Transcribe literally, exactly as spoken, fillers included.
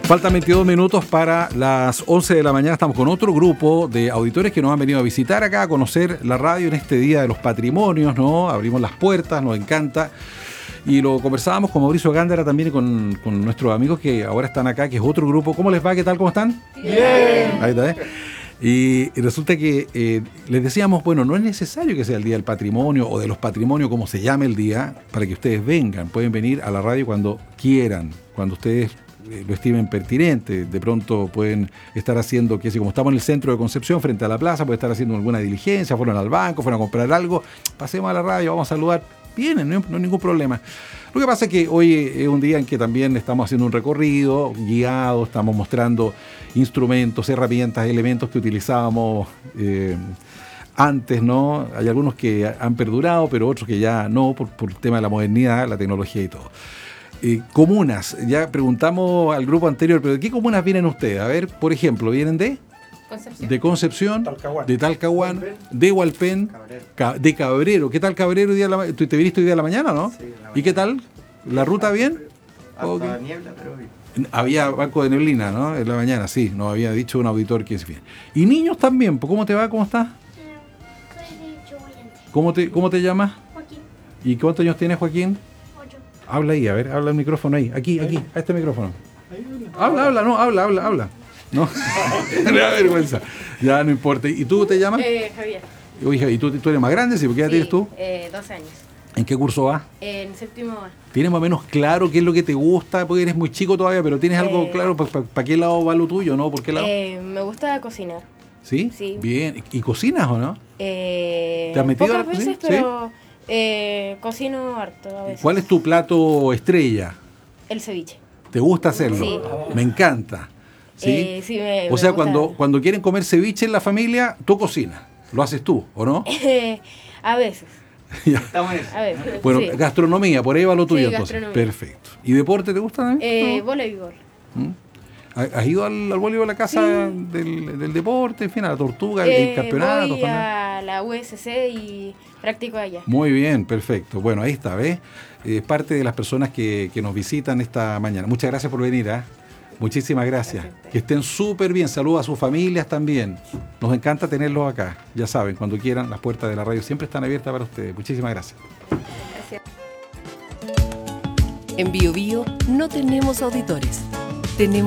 Faltan veintidós minutos para las once de la mañana. Estamos con otro grupo de auditores que nos han venido a visitar acá, a conocer la radio en este Día de los Patrimonios, ¿no? Abrimos las puertas, nos encanta. Y lo conversábamos con Mauricio Gándara también y con, con nuestros amigos que ahora están acá, que es otro grupo. ¿Cómo les va? ¿Qué tal? ¿Cómo están? Bien. Ahí está, ¿eh? Y, y resulta que eh, les decíamos, bueno, no es necesario que sea el Día del Patrimonio o de los Patrimonios, como se llame el día, para que ustedes vengan. Pueden venir a la radio cuando quieran, cuando ustedes lo estimen pertinente. De pronto pueden estar haciendo, que si como estamos en el centro de Concepción, frente a la plaza, pueden estar haciendo alguna diligencia, fueron al banco, fueron a comprar algo, pasemos a la radio, vamos a saludar, vienen, no, no hay ningún problema. Lo que pasa es que hoy es un día en que también estamos haciendo un recorrido guiado, estamos mostrando instrumentos, herramientas, elementos que utilizábamos eh, antes, ¿no? Hay algunos que han perdurado, pero otros que ya no, por, por el tema de la modernidad, la tecnología y todo. Eh, comunas, ya preguntamos al grupo anterior, pero ¿de qué comunas vienen ustedes? A ver, por ejemplo, ¿vienen de? Concepción. De Concepción, Talcahuán. de Talcahuán, Hualpén. de Hualpén, Cabrero. Ca- de Cabrero. ¿Qué tal Cabrero hoy día de la ma- ¿Tú te viniste hoy día de la mañana, no? Sí, de la ¿Y mañana. qué tal? ¿La ruta bien? Hasta Ok. niebla, pero bien. Había banco de neblina, ¿no? En la mañana, sí, nos había dicho un auditor que es bien. Y niños también, pues, ¿cómo te va? ¿Cómo estás? Soy de Chogoyante. ¿Cómo te, cómo te llamas? Joaquín, ¿Y cuántos años tienes, Joaquín? ocho. Habla ahí, a ver, habla el micrófono ahí, aquí, aquí, a este micrófono. Habla, habla, no, habla, habla, habla. No, me da vergüenza. Ya no importa. ¿Y tú te llamas? Eh, Javier. Oye, ¿y tú, tú eres más grande? ¿Sí? ¿Por qué edad Sí, tienes tú? Eh, doce años. ¿En qué curso vas? En séptimo A. ¿Tienes más o menos claro qué es lo que te gusta? Porque eres muy chico todavía, pero ¿tienes algo Eh, claro para pa, pa qué lado va lo tuyo, no? ¿Por qué lado? Eh, me gusta cocinar. ¿Sí? sí. Bien. ¿Y cocinas o no? Eh, ¿Te has metido pocas a la cocina? veces, pero eh, cocino harto a veces. ¿Cuál es tu plato estrella? El ceviche. ¿Te gusta hacerlo? Sí. Me encanta. ¿Sí? Eh, sí, me, o me sea, gusta. cuando, cuando quieren comer ceviche en la familia, tú cocinas. Lo haces tú, ¿o no? a veces. Ya. Estamos en eso. A veces. Bueno, sí. gastronomía, por ahí va lo tuyo Sí, entonces. gastronomía. Perfecto. ¿Y deporte te gusta también? Eh, voleibol. ¿Mm? ¿Has ido al, al voleibol a la casa del, del deporte, en fin, a la tortuga, Eh, el campeonato? voy torneo? a la U S C y practico allá. Muy bien, perfecto. Bueno, ahí está, ¿ves? Es parte de las personas que, que nos visitan esta mañana. Muchas gracias por venir, ¿ah? Muchísimas gracias. Gracias a ustedes. Que estén súper bien. Saludos a sus familias también. Nos encanta tenerlos acá. Ya saben, cuando quieran, las puertas de la radio siempre están abiertas para ustedes. Muchísimas gracias. Gracias. En Bio Bio no tenemos auditores, tenemos